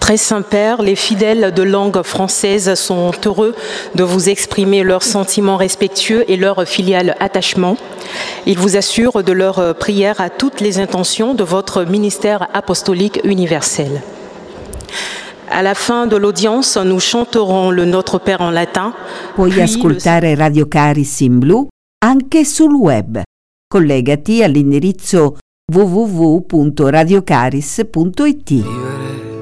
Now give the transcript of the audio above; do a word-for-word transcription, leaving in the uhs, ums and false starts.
Très Saint-Père, les fidèles de langue française sont heureux de vous exprimer leurs sentiments respectueux et leur filial attachement. Ils vous assurent de leur prière à toutes les intentions de votre ministère apostolique universel. À la fin de l'audience, nous chanterons le Notre Père en latin. Puoi ascoltare le... Radio Caris in blu anche sul web. Collegati all'indirizzo w w w punto radiocaris punto it.